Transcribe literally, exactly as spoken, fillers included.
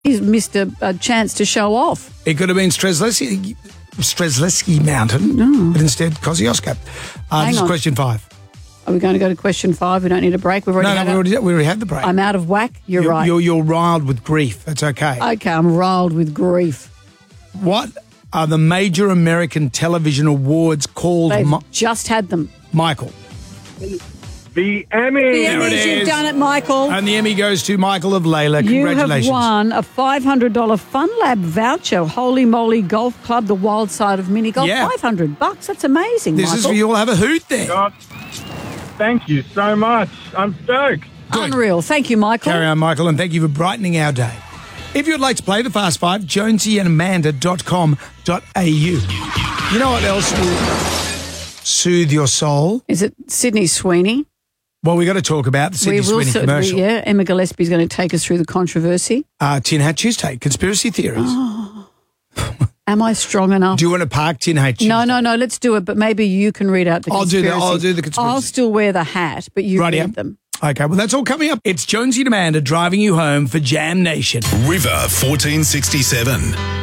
He's missed a, a chance to show off. It could have been Strzelecki, Strzelecki Mountain, No. but instead Kosciuszko. Uh, this is on. question five. Are we going to go to question five? We don't need a break. We've already No, no, had we a- already, we already had the break. I'm out of whack. You're, you're, right. You're, you're riled with grief. That's okay. Okay, I'm riled with grief. What are the major American television awards called, They've Mi- just had them. Michael? The Emmy. The There it Emmys, you've is. done it, Michael. And the Emmy goes to Michael of Layla. You Congratulations. have won a five hundred dollars Fun Lab voucher. Holy Moly Golf Club, the wild side of mini golf. Yeah. five hundred bucks. That's amazing, This Michael. is for you all have a hoot there. God, thank you so much. I'm stoked. Good. Unreal. Thank you, Michael. Carry on, Michael, and thank you for brightening our day. If you'd like to play the Fast Five, jonesy and amanda dot com dot a u. You know what else will soothe your soul? Is it Sydney Sweeney? Well, we got to talk about the Sydney we will Sweeney certainly, commercial. yeah. Emma Gillespie's going to take us through the controversy. Uh, Tin Hat Tuesday, conspiracy theories. Am I strong enough? Do you want to park Tin Hat Tuesday? no, no, no. Let's do it. But maybe you can read out the I'll do conspiracy. the- I'll do the conspiracy. I'll still wear the hat, but you Rightio. read them. Okay, well, that's all coming up. It's Jonesy and Amanda driving you home for Jam Nation. River fourteen sixty-seven.